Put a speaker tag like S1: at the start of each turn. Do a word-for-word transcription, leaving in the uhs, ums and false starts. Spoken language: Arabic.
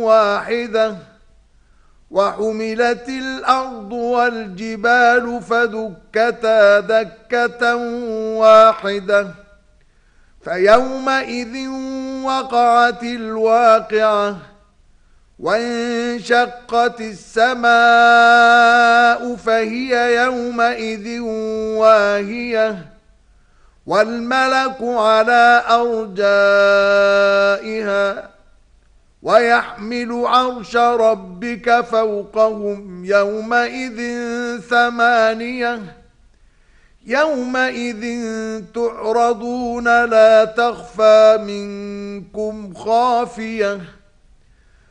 S1: واحدة وحملت الأرض والجبال فدكتا دكة واحدة فيومئذ وقعت الواقعة وانشقت السماء فهي يومئذ واهية والملك على أرجائها ويحمل عرش ربك فوقهم يومئذ ثمانية يومئذ تعرضون لا تخفى منكم خافية